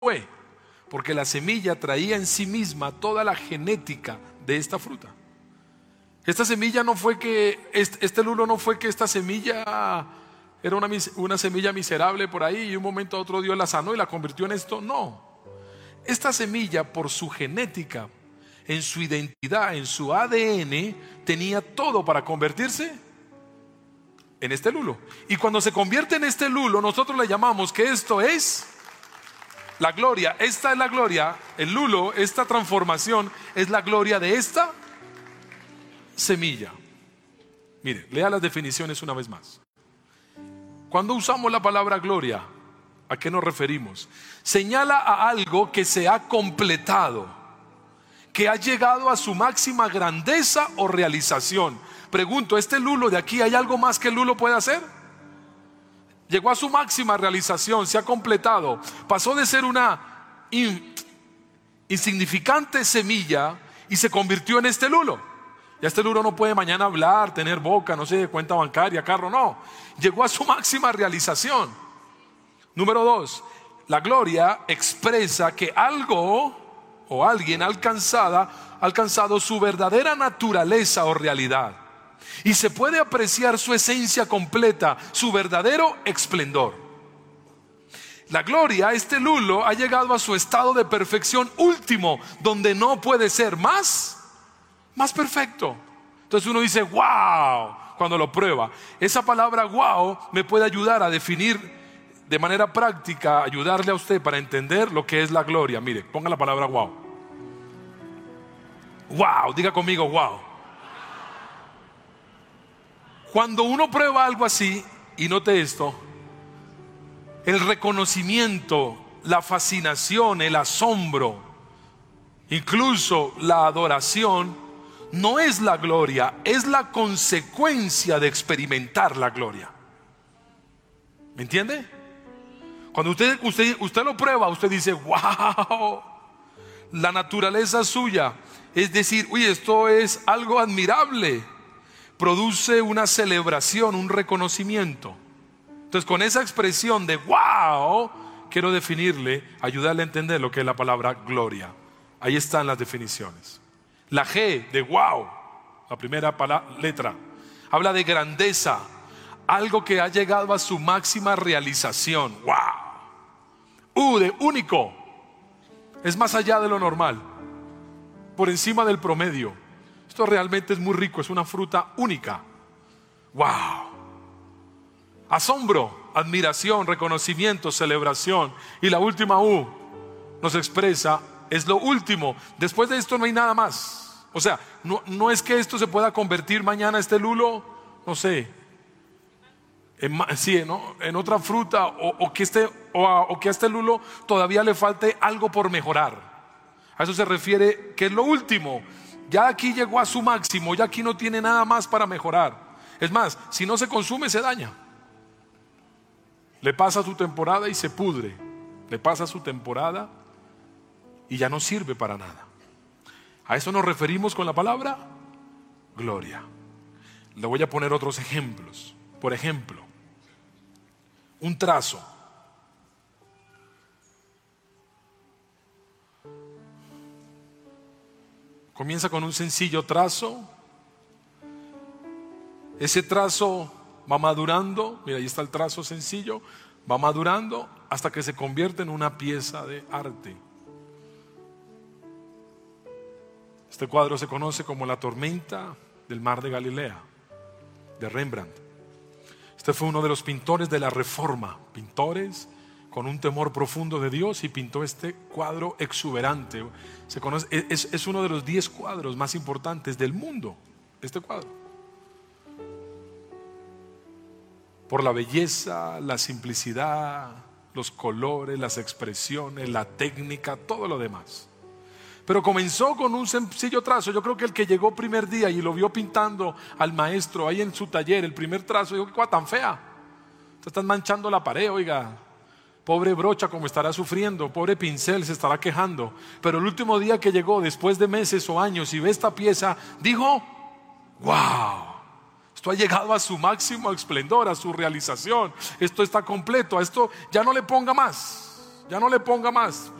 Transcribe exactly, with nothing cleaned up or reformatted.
fue, porque la semilla traía en sí misma toda la genética de esta fruta. Esta semilla no fue que, este, este lulo no fue que esta semilla era una, una semilla miserable por ahí y un momento a otro Dios la sanó y la convirtió en esto. No, esta semilla por su genética, en su identidad, en su A D N, tenía todo para convertirse en este lulo. Y cuando se convierte en este lulo, nosotros le llamamos que esto es la gloria. Esta es la gloria, el lulo, esta transformación es la gloria de esta semilla. Mire, lea las definiciones una vez más. Cuando usamos la palabra gloria, ¿a qué nos referimos? Señala a algo que se ha completado, que ha llegado a su máxima grandeza o realización. Pregunto, ¿este lulo de aquí hay algo más que el lulo puede hacer? Llegó a su máxima realización, se ha completado, pasó de ser una in, insignificante semilla y se convirtió en este lulo. Ya este lulo no puede mañana hablar, tener boca, no sé, cuenta bancaria, carro, no. Llegó a su máxima realización. Número dos, la gloria expresa que algo o alguien alcanzada, alcanzado su verdadera naturaleza o realidad. Y se puede apreciar su esencia completa, su verdadero esplendor. La gloria, este lulo, ha llegado a su estado de perfección último, donde no puede ser más, más perfecto. Entonces uno dice, wow, cuando lo prueba. Esa palabra wow me puede ayudar a definir de manera práctica, ayudarle a usted para entender lo que es la gloria. Mire, ponga la palabra wow. Wow, diga conmigo wow. Cuando uno prueba algo así, y note esto, el reconocimiento, la fascinación, el asombro, incluso la adoración, no es la gloria, es la consecuencia de experimentar la gloria. ¿Me entiende? Cuando usted, usted, usted lo prueba, usted dice, wow, la naturaleza suya, es decir, uy, esto es algo admirable. Produce una celebración, un reconocimiento. Entonces con esa expresión de wow, quiero definirle, ayudarle a entender lo que es la palabra gloria. Ahí están las definiciones. La G de wow, la primera palabra, letra, habla de grandeza, algo que ha llegado a su máxima realización. Wow. U de único, es más allá de lo normal, por encima del promedio. Esto realmente es muy rico, es una fruta única. Wow. Asombro, admiración, reconocimiento, celebración. Y la última U nos expresa, es lo último. Después de esto no hay nada más. O sea, no, no es que esto se pueda convertir mañana este lulo, no sé, en, sí, ¿no? en otra fruta, o, o, que este, o, a, o que a este lulo todavía le falte algo por mejorar. A eso se refiere, que es lo último. Ya aquí llegó a su máximo, ya aquí no tiene nada más para mejorar. Es más, si no se consume se daña. Le pasa su temporada y se pudre. Le pasa su temporada y ya no sirve para nada. A eso nos referimos con la palabra gloria. Le voy a poner otros ejemplos. Por ejemplo, un trazo. Comienza con un sencillo trazo. Ese trazo va madurando. Mira, ahí está el trazo sencillo. Va madurando hasta que se convierte en una pieza de arte. Este cuadro se conoce como La tormenta del mar de Galilea, de Rembrandt. Este fue uno de los pintores de la Reforma. Pintores con un temor profundo de Dios, y pintó este cuadro exuberante. Se conoce, es, es uno de los diez cuadros más importantes del mundo, este cuadro. Por la belleza, la simplicidad, los colores, las expresiones, la técnica, todo lo demás. Pero comenzó con un sencillo trazo. Yo creo que el que llegó primer día y lo vio pintando al maestro ahí en su taller, el primer trazo, dijo, qué cosa tan fea. Te están manchando la pared, oiga. Pobre brocha, como estará sufriendo, pobre pincel, se estará quejando. Pero el último día que llegó, después de meses o años, y ve esta pieza, dijo, wow, esto ha llegado a su máximo esplendor, a su realización. Esto está completo, a esto ya no le ponga más, ya no le ponga más.